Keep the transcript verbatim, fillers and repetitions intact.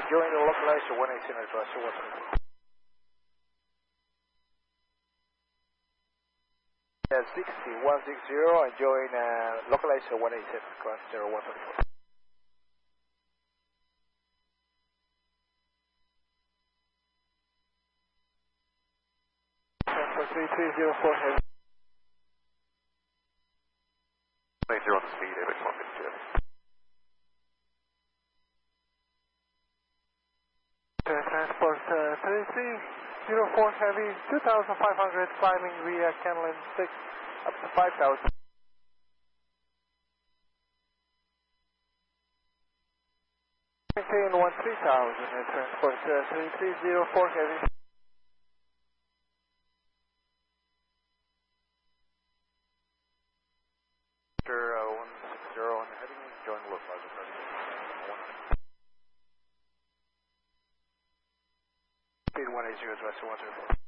Join the localizer one eighteen at Russell one twenty-four. Yeah, sixty, one sixty, and join uh, localizer one eighteen across zero one twenty-four. three three zero four heavy. Make zero on the speed, Apex one fifty-two. Uh, transport uh, three three zero four heavy, two thousand five hundred climbing via Canlin six up to five thousand. Maintain one three thousand and transport uh, three three zero four heavy. one sixty and heading, join the localizer. Speed one eighty is Western one two four.